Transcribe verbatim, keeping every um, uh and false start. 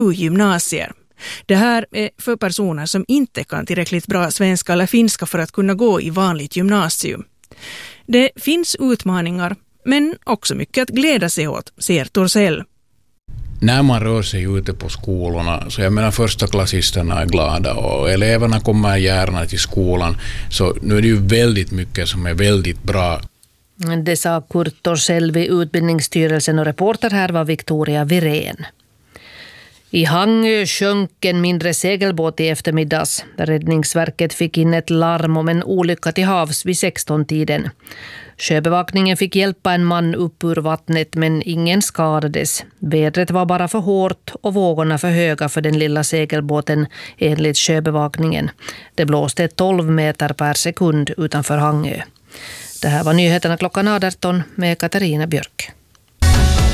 gymnasier. Det här är för personer som inte kan tillräckligt bra svenska eller finska för att kunna gå i vanligt gymnasium. Det finns utmaningar, men också mycket att glädja sig åt, säger Torssell. När man rör sig ute på skolorna, så jag menar första klassisterna är glada och eleverna kommer gärna till skolan, så nu är det ju väldigt mycket som är väldigt bra. Det sa Kurt Torssell vid Utbildningsstyrelsen, och reporter här var Victoria Virén. I Hangö sjönk en mindre segelbåt i eftermiddags. Räddningsverket fick in ett larm om en olycka till havs vid sexton-tiden. Sjöbevakningen fick hjälpa en man upp ur vattnet, men ingen skadades. Vädret var bara för hårt och vågorna för höga för den lilla segelbåten, enligt sjöbevakningen. Det blåste tolv meter per sekund utanför Hangö. Det här var nyheterna klockan arton med Katarina Björk.